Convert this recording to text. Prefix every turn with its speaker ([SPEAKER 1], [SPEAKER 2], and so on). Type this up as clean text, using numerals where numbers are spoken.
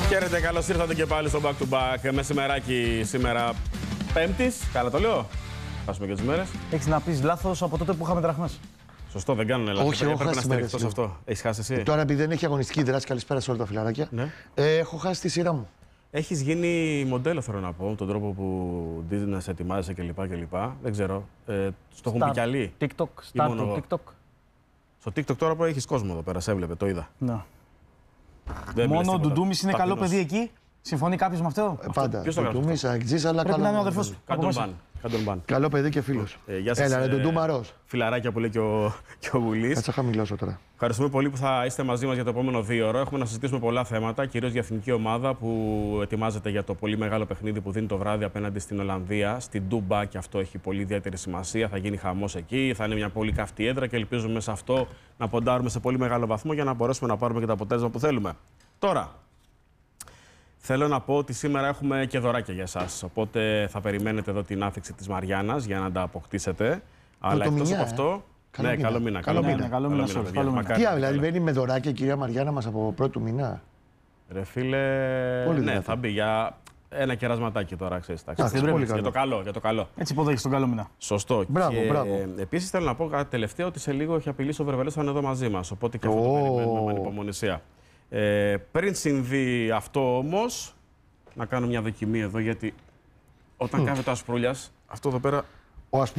[SPEAKER 1] Χαίρετε, καλώς ήρθατε και πάλι στο Back to Back. Μεσημεράκι σήμερα Πέμπτης. Καλά το λέω. Χάσουμε και τις μέρες.
[SPEAKER 2] Έχεις να πεις λάθος από τότε που είχαμε δραχμές.
[SPEAKER 1] Σωστό, δεν κάνουν λάθος.
[SPEAKER 3] Όχι, έχω
[SPEAKER 1] πρέπει να
[SPEAKER 3] χάσει
[SPEAKER 1] στηριχτώ σε
[SPEAKER 3] μέρες,
[SPEAKER 1] αυτό. Έχεις χάσει εσύ.
[SPEAKER 3] Τώρα, επειδή δεν έχει αγωνιστική δράση, καλησπέρα σε όλα τα φιλαράκια.
[SPEAKER 1] Ναι.
[SPEAKER 3] Έχω χάσει τη σειρά μου.
[SPEAKER 1] Έχεις γίνει μοντέλο, θέλω να πω, τον τρόπο που να σε ετοιμάζεσαι κλπ. Δεν ξέρω. Στο έχουν πει κι άλλοι.
[SPEAKER 2] TikTok, start το TikTok.
[SPEAKER 1] Στο TikTok τώρα που έχεις κόσμο εδώ πέρα, σε έβλεπε, το είδα.
[SPEAKER 2] Ναι.
[SPEAKER 1] Μόνο
[SPEAKER 2] ο Ντουντούμης είναι καλό παιδί εκεί. Συμφωνεί κάποιος με αυτό?
[SPEAKER 3] Πάντα.
[SPEAKER 1] ποιος το γράφει
[SPEAKER 3] Ντουντούμης, αεκτζής, αλλά
[SPEAKER 2] Πρέπει
[SPEAKER 3] καλό.
[SPEAKER 2] να είναι ο αδερφός του.
[SPEAKER 1] Κάντε τον μπαν.
[SPEAKER 3] Καλό παιδί και φίλος.
[SPEAKER 1] Γεια σας.
[SPEAKER 3] Έλα, ρε Ντουντούμαρος.
[SPEAKER 1] Φιλαράκια που λέει και ο Βουλής.
[SPEAKER 3] Κάτσε να χαμηλώσω τώρα.
[SPEAKER 1] Ευχαριστούμε πολύ που θα είστε μαζί μας για το επόμενο 2ωρο. Έχουμε να συζητήσουμε πολλά θέματα, κυρίως για εθνική ομάδα που ετοιμάζεται για το πολύ μεγάλο παιχνίδι που δίνει το βράδυ απέναντι στην Ολλανδία, στην Ντούμπα, και αυτό έχει πολύ ιδιαίτερη σημασία. Θα γίνει χαμός εκεί, θα είναι μια πολύ καυτή έδρα και ελπίζουμε σε αυτό να ποντάρουμε σε πολύ μεγάλο βαθμό για να μπορέσουμε να πάρουμε και το αποτέλεσμα που θέλουμε. Τώρα, θέλω να πω ότι σήμερα έχουμε και δωράκια για εσάς. Οπότε θα περιμένετε εδώ την άφηξη της Μαριάννας για να τα αποκτήσετε. Αλλά εκτός από αυτό. Ναι, καλό μήνα.
[SPEAKER 2] Καλό μήνα.
[SPEAKER 3] Τι άλλο, δηλαδή μπαίνει με δωράκια η κυρία Μαριάννα μας από πρώτου μήνα.
[SPEAKER 1] Ρε φίλε,
[SPEAKER 3] Πολύ
[SPEAKER 1] ναι,
[SPEAKER 3] δυνατό.
[SPEAKER 1] θα μπει για ένα κερασματάκι τώρα, ξέρεις.
[SPEAKER 3] πολύ
[SPEAKER 1] Για το καλό.
[SPEAKER 2] Έτσι υποδέχεις τον καλό μήνα.
[SPEAKER 1] Σωστό.
[SPEAKER 3] Μπράβο,
[SPEAKER 1] και
[SPEAKER 3] μπράβο.
[SPEAKER 1] Επίσης θέλω να πω κάτι τελευταίο, ότι σε λίγο έχει απειλήσει ο Βερβελές, θα είναι εδώ μαζί μας. Οπότε και αυτό το περιμένουμε με ανυπομονησία. Πριν συμβεί αυτό όμως, να κάνω μια δοκιμή εδώ, γιατί όταν κάθεται ο Ασπρούλιας, αυτό εδώ πέρα.
[SPEAKER 3] Ο